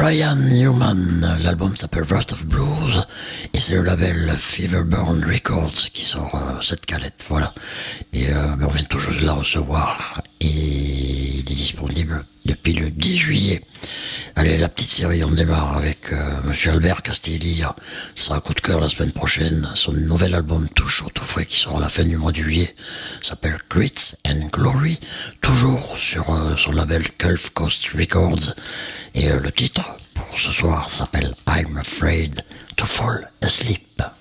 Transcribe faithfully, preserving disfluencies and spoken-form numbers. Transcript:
Brian Newman, l'album s'appelle Wrath of Blues et c'est le label Feverburn Records qui sort euh, cette calette, voilà. Et euh, ben on vient tout juste de la recevoir et il est disponible depuis le dix juillet. Allez, la petite série, on démarre avec euh, Monsieur Albert Castelli. Ce sera un coup de cœur la semaine prochaine. Son nouvel album tout chaud, tout frais qui sort à la fin du mois de juillet s'appelle Grits and Glory, toujours sur euh, son label Gulf Coast Records. Et euh, le titre pour ce soir s'appelle I'm Afraid to Fall Asleep.